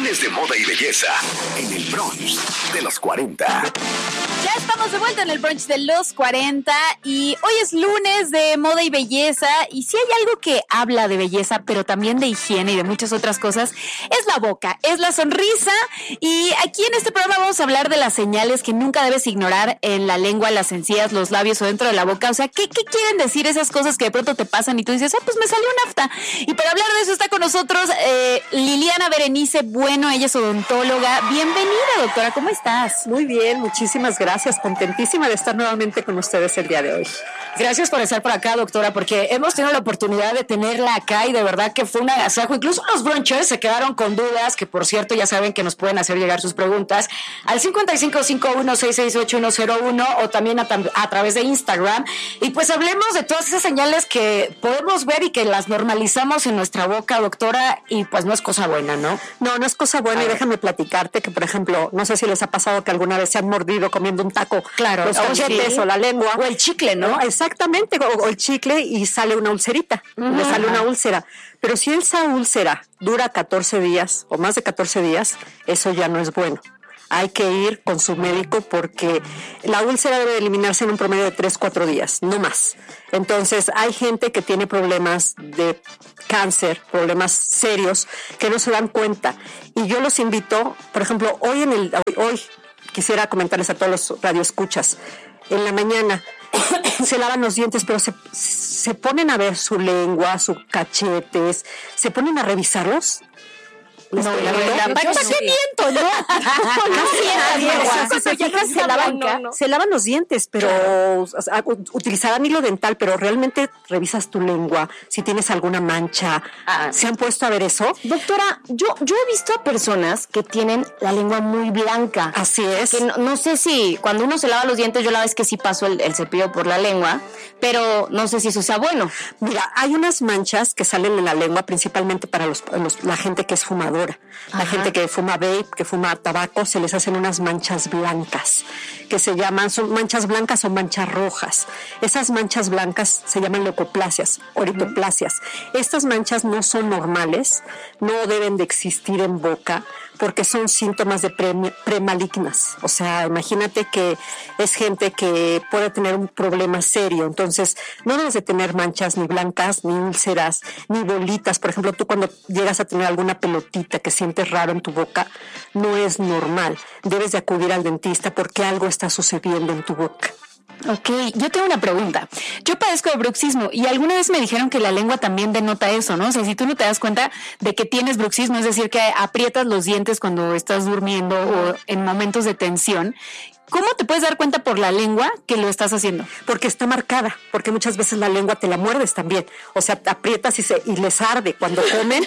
Lunes de moda y belleza en el brunch de los 40. Ya estamos de vuelta en el brunch de los 40 y hoy es lunes de moda y belleza, y si hay algo que habla de belleza pero también de higiene y de muchas otras cosas, es la boca, es la sonrisa. Y aquí en este programa vamos a hablar de las señales que nunca debes ignorar en la lengua, las encías, los labios o dentro de la boca. O sea, ¿qué quieren decir esas cosas que de pronto te pasan y tú dices, pues me salió un afta? Y para hablar de eso está con nosotros Liliana Berenice Bueno, ella es odontóloga. Bienvenida, doctora, ¿cómo estás? Muy bien, muchísimas gracias, contentísima de estar nuevamente con ustedes el día de hoy. Gracias por estar por acá, doctora, porque hemos tenido la oportunidad de tenerla acá y de verdad que fue un agasajo. Incluso los brunchers se quedaron con dudas, que por cierto ya saben que nos pueden hacer llegar sus preguntas al 5551668101 o también a través de Instagram. Y pues hablemos de todas esas señales que podemos ver y que las normalizamos en nuestra boca, doctora, y pues no es cosa buena, ¿no? No es cosa buena, y déjame platicarte que, por ejemplo, no sé si les ha pasado que alguna vez se han mordido comiendo un taco, claro, los cachetes o la lengua. O el chicle, ¿no? Exactamente, o el chicle, y sale una ulcerita, le sale una úlcera. Pero si esa úlcera dura 14 días o más de 14 días, eso ya no es bueno. Hay que ir con su médico porque la úlcera debe eliminarse en un promedio de 3-4 días, no más. Entonces, hay gente que tiene problemas de cáncer, problemas serios, que no se dan cuenta. Y yo los invito, por ejemplo, hoy quisiera comentarles a todos los radioescuchas, en la mañana se lavan los dientes, pero se ponen a ver su lengua, sus cachetes, se ponen a revisarlos. No, la verdad, ¿qué miento? No, se lavan los dientes, pero utilizarán hilo dental, pero realmente revisas tu lengua, si tienes alguna mancha. ¿Se han puesto a ver eso? Doctora, yo he visto a personas que tienen la lengua muy blanca. Así es. Que no sé si cuando uno se lava los dientes, yo la vez que sí paso el cepillo por la lengua, pero no sé si eso sea bueno. Mira, hay unas manchas que salen en la lengua principalmente para la gente que es fumadora. La gente que fuma vape, que fuma tabaco, se les hacen unas manchas blancas que son manchas blancas o manchas rojas. Esas manchas blancas se llaman leucoplasias, oritoplasias. Estas manchas no son normales, no deben de existir en boca porque son síntomas de premalignas. O sea, imagínate que es gente que puede tener un problema serio. Entonces, no debes de tener manchas ni blancas, ni úlceras, ni bolitas. Por ejemplo, tú cuando llegas a tener alguna pelotita que sientes raro en tu boca, no es normal. Debes de acudir al dentista porque algo está sucediendo en tu boca. Ok, yo tengo una pregunta. Yo padezco de bruxismo y alguna vez me dijeron que la lengua también denota eso, ¿no? O sea, si tú no te das cuenta de que tienes bruxismo, es decir, que aprietas los dientes cuando estás durmiendo o en momentos de tensión, ¿cómo te puedes dar cuenta por la lengua que lo estás haciendo? Porque está marcada, porque muchas veces la lengua te la muerdes también. O sea, te aprietas y les arde cuando comen.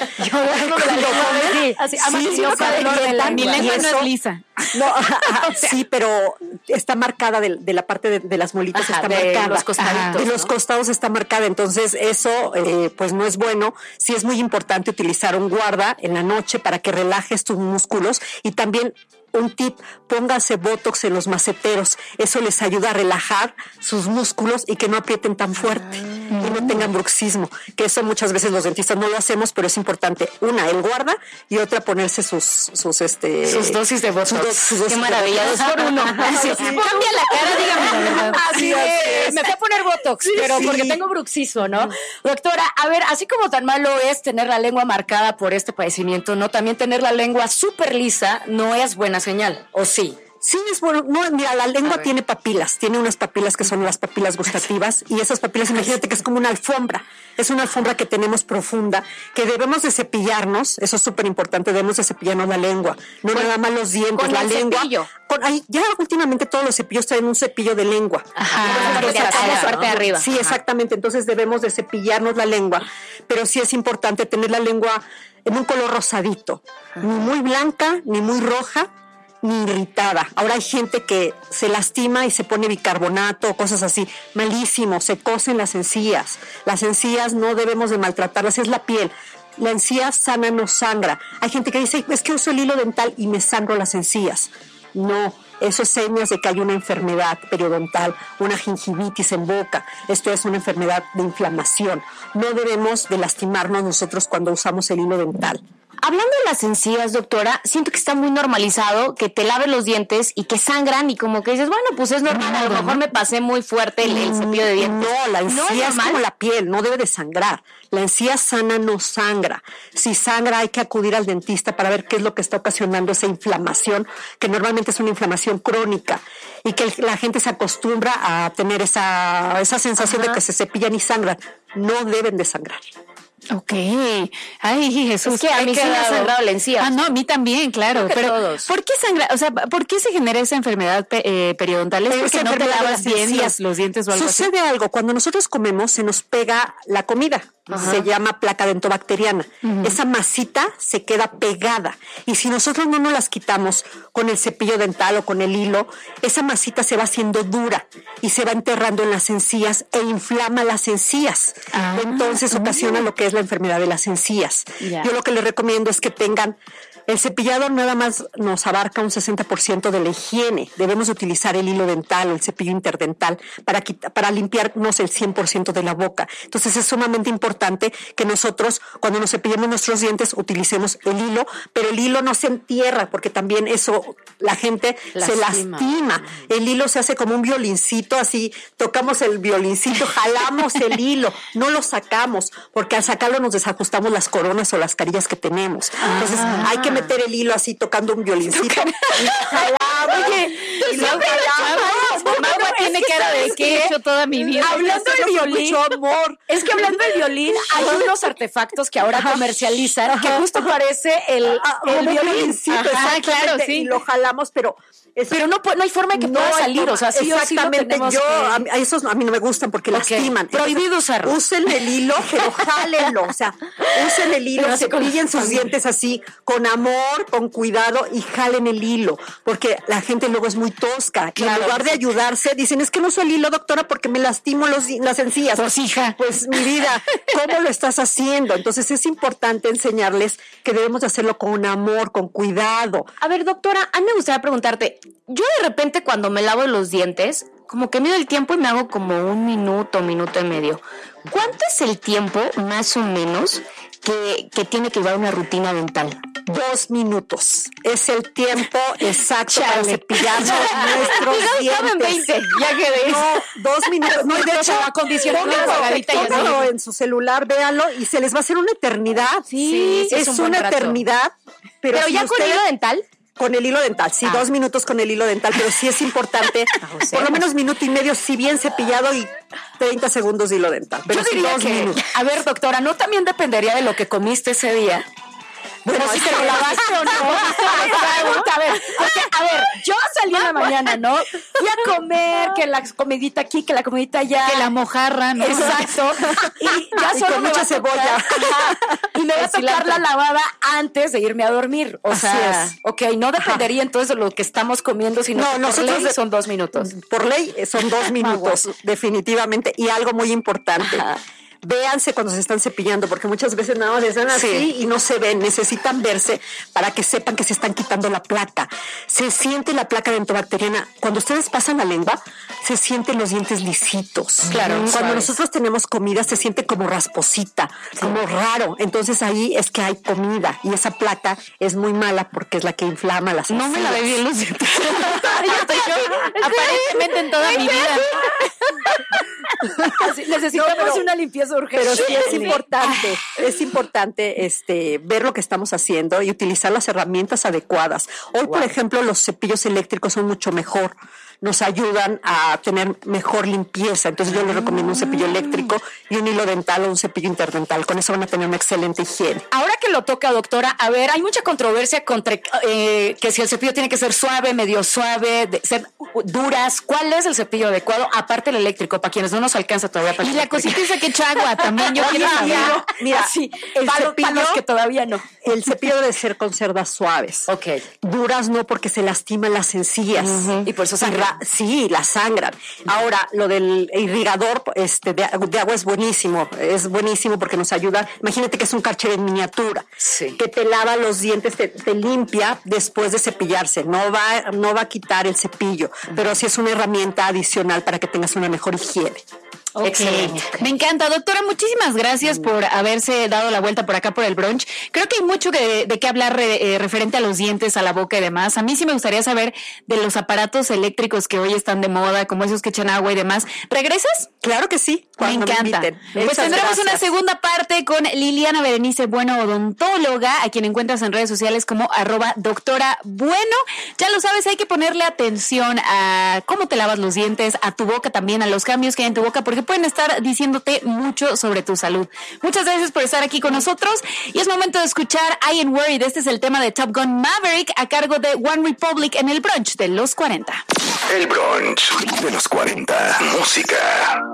Mi lengua no es lisa. No, sí, pero está marcada de la parte de las molitas, está marcada. Los costaditos, de los costados está marcada. Entonces, eso pues no es bueno. Sí es muy importante utilizar un guarda en la noche para que relajes tus músculos. Y también un tip, póngase botox en los maceteros. Eso les ayuda a relajar sus músculos y que no aprieten tan fuerte y no tengan bruxismo. Que eso muchas veces los dentistas no lo hacemos, pero es importante. Una, el guarda, y otra, ponerse sus dosis de botox. Qué maravilla, 2 por 1. Cambia la cara, dígame la verdad. Así es. Me fui a poner botox, pero porque tengo bruxismo, ¿no? Doctora, a ver, así como tan malo es tener la lengua marcada por este padecimiento, ¿no? También tener la lengua súper lisa no es buena señal, ¿o sí? Sí, es bueno. No, mira, la lengua tiene papilas. Tiene unas papilas que son las papilas gustativas. Y esas papilas, imagínate que es como una alfombra. Es una alfombra que tenemos profunda, que debemos de cepillarnos. Eso es súper importante. Debemos de cepillarnos la lengua. No nada más los dientes, con la lengua. Cepillo. Ya últimamente todos los cepillos traen un cepillo de lengua. Ajá. La parte de arriba. Sí, exactamente. Entonces debemos de cepillarnos la lengua. Pero sí es importante tener la lengua en un color rosadito. Ni muy blanca, ni muy roja, ni irritada. Ahora hay gente que se lastima y se pone bicarbonato o cosas así. Malísimo, se cosen las encías. Las encías no debemos de maltratarlas, es la piel. La encía sana no sangra. Hay gente que dice, es que uso el hilo dental y me sangro las encías. No, eso es señas de que hay una enfermedad periodontal, una gingivitis en boca. Esto es una enfermedad de inflamación. No debemos de lastimarnos nosotros cuando usamos el hilo dental. Hablando de las encías, doctora, siento que está muy normalizado que te laves los dientes y que sangran y como que dices, bueno, pues es normal, a lo mejor me pasé muy fuerte el cepillo de dientes. No, la encía es normal. como la piel, no debe de sangrar. La encía sana no sangra. Si sangra hay que acudir al dentista para ver qué es lo que está ocasionando esa inflamación, que normalmente es una inflamación crónica y que la gente se acostumbra a tener esa sensación de que se cepillan y sangran. No deben de sangrar. Ok. Ay, Jesús. Es que a mí sí me ha sangrado la encía. Ah, no, a mí también, claro. Creo que Pero, todos. ¿por qué sangra? O sea, ¿por qué se genera esa enfermedad periodontal? ¿Es porque no te enfermedad de lavas las bien encías. los dientes o algo así? Sucede algo, cuando nosotros comemos se nos pega la comida, se llama placa dentobacteriana. Esa masita se queda pegada y si nosotros no nos las quitamos con el cepillo dental o con el hilo, esa masita se va haciendo dura y se va enterrando en las encías e inflama las encías. Entonces ocasiona lo que es la enfermedad de las encías. Ya. Yo lo que les recomiendo es que tengan el cepillado nada más nos abarca un 60% de la higiene. Debemos utilizar el hilo dental o el cepillo interdental para limpiarnos el 100% de la boca. Entonces es sumamente importante que nosotros, cuando nos cepillemos nuestros dientes, utilicemos el hilo, pero el hilo no se entierra porque también eso la gente se lastima. El hilo se hace como un violincito, así tocamos el violincito, jalamos el hilo, no lo sacamos porque al sacarlo nos desajustamos las coronas o las carillas que tenemos. Entonces hay que meter el hilo así tocando un violincito y jalamos. Oye, y lo jalamos. Magua tiene cara de que he hecho toda mi vida. Hablando del violín, mucho amor. es que hablando del violín, hay unos artefactos que ahora comercializan que justo parece el violincito, Ajá, claro, sí. y lo jalamos, pero no hay forma de que pueda salir, o sea, sí o sí lo exactamente. tenemos Esos a mí no me gustan porque lastiman. Prohibido usarlo. Usen el hilo, pero jálenlo, o sea, usen el hilo, Pero así con- cepillen sus dientes así, con amor, con cuidado y jalen el hilo, porque la gente luego es muy tosca. Y en lugar de ayudarse, dicen, es que no uso el hilo, doctora, porque me lastimo las encías. Pues, hija. Pues, mi vida, ¿cómo lo estás haciendo? Entonces es importante enseñarles que debemos de hacerlo con amor, con cuidado. A ver, doctora, a mí me gustaría preguntarte, yo de repente cuando me lavo los dientes, como que mido el tiempo y me hago como un minuto y medio. ¿Cuánto es el tiempo, más o menos, que tiene que llevar una rutina dental? 2 minutos. Es el tiempo exacto para cepillarnos nuestros Caben dientes. 20, ya quedé. No, 2 minutos. No, y de hecho, pónganlo en su celular, véanlo, y se les va a hacer una eternidad. Sí, es un buen una rato. eternidad. Pero Pero si ya con ustedes- hilo dental. Con el hilo dental, sí, 2 minutos con el hilo dental, pero sí es importante, por lo menos minuto y medio, si bien cepillado y 30 segundos de hilo dental. Pero Yo sí, diría 2 que, minutos. a ver, doctora, ¿no también dependería de lo que comiste ese día? Bueno, Si es te que lo lavaste o no. A ver, porque, a ver, yo salí en la mañana, ¿no? Fui a comer, que la comidita aquí, que la comidita allá. Que la mojarra, ¿no? Exacto. Y ya Y solo con me mucha va a tocar- cebolla. Ajá. Y me va a tocar la lavada antes de irme a dormir. O Así sea, es. ok, no dependería entonces de lo que estamos comiendo, sino No, que por nosotros ley son 2 minutos. Por ley son 2 minutos, definitivamente. Y algo muy importante. Véanse cuando se están cepillando, porque muchas veces nada más están así y no se ven. Necesitan verse para que sepan que se están quitando la placa. Se siente la placa dentobacteriana. Cuando ustedes pasan la lengua, se sienten los dientes lisitos. Claro, Cuando suaves. nosotros tenemos comida, se siente como rasposita, como raro. Entonces ahí es que hay comida. Y esa placa es muy mala porque es la que inflama las No me encías. lavé bien los dientes. Aparentemente en toda mi vida. Necesitamos una limpieza urgente. Pero sí es importante ver lo que estamos haciendo y utilizar las herramientas adecuadas. Hoy, por ejemplo, los cepillos eléctricos son mucho mejor. Nos ayudan a tener mejor limpieza. Entonces yo les recomiendo un cepillo eléctrico y un hilo dental o un cepillo interdental. Con eso van a tener una excelente higiene. Ahora que lo toca, doctora, a ver, hay mucha controversia contra que si el cepillo tiene que ser suave, medio suave, ser duras. ¿Cuál es el cepillo adecuado? Aparte el eléctrico, para quienes no nos alcanza todavía. Para Y la cosita esa que echa agua también, yo quiero saber. Mira, sí, el para cepillo, los que todavía no. el cepillo debe ser con cerdas suaves. Ok. Duras no, porque se lastiman las encías. Y por eso sangra. Sí, la sangran. Ahora, lo del irrigador de agua es buenísimo porque nos ayuda. Imagínate que es un Karcher en miniatura, Sí. que te lava los dientes, te limpia después de cepillarse. No va a quitar el cepillo, pero sí es una herramienta adicional para que tengas una mejor higiene. Okay. Excelente. Me encanta, doctora, muchísimas gracias por haberse dado la vuelta por acá por el brunch. Creo que hay mucho de qué hablar referente a los dientes, a la boca y demás. A mí sí me gustaría saber de los aparatos eléctricos que hoy están de moda, como esos que echan agua y demás. ¿Regresas? Claro que sí. Me encanta. Pues tendremos una segunda parte con Liliana Berenice Bueno, odontóloga, a quien encuentras en redes sociales como @doctora Bueno. Ya lo sabes, hay que ponerle atención a cómo te lavas los dientes, a tu boca también, a los cambios que hay en tu boca, porque pueden estar diciéndote mucho sobre tu salud. Muchas gracias por estar aquí con nosotros y es momento de escuchar I Ain't Worried. Este es el tema de Top Gun Maverick a cargo de One Republic en el brunch de los 40. El brunch de los 40. Música.